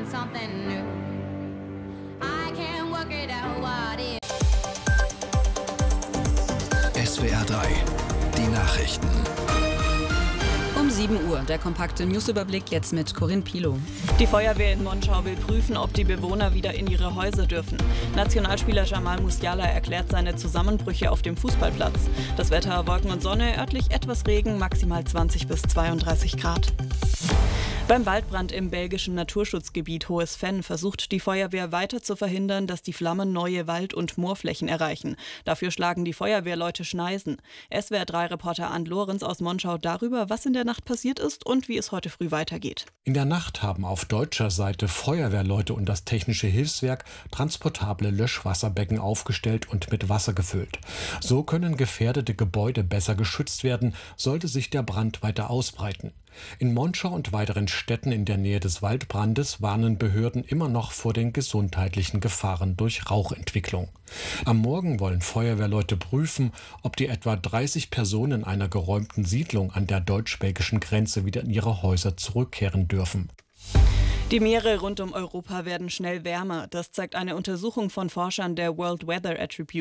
something new. I can't work it out what it SWR 3, die Nachrichten. Um 7 Uhr, der kompakte Newsüberblick jetzt mit Corinne Pilow. Die Feuerwehr in Monschau will prüfen, ob die Bewohner wieder in ihre Häuser dürfen. Nationalspieler Jamal Musiala erklärt seine Zusammenbrüche auf dem Fußballplatz. Das Wetter: Wolken und Sonne, örtlich etwas Regen, maximal 20 bis 32 Grad. Beim Waldbrand im belgischen Naturschutzgebiet Hohes Venn versucht die Feuerwehr weiter zu verhindern, dass die Flammen neue Wald- und Moorflächen erreichen. Dafür schlagen die Feuerwehrleute Schneisen. SWR3-Reporter Arndt Lorenz aus Monschau darüber, was in der Nacht passiert ist und wie es heute früh weitergeht. In der Nacht haben auf deutscher Seite Feuerwehrleute und das Technische Hilfswerk transportable Löschwasserbecken aufgestellt und mit Wasser gefüllt. So können gefährdete Gebäude besser geschützt werden, sollte sich der Brand weiter ausbreiten. In Monschau und weiteren Städten in der Nähe des Waldbrandes warnen Behörden immer noch vor den gesundheitlichen Gefahren durch Rauchentwicklung. Am Morgen wollen Feuerwehrleute prüfen, ob die etwa 30 Personen einer geräumten Siedlung an der deutsch-belgischen Grenze wieder in ihre Häuser zurückkehren dürfen. Die Meere rund um Europa werden schnell wärmer. Das zeigt eine Untersuchung von Forschern der World Weather Attribution.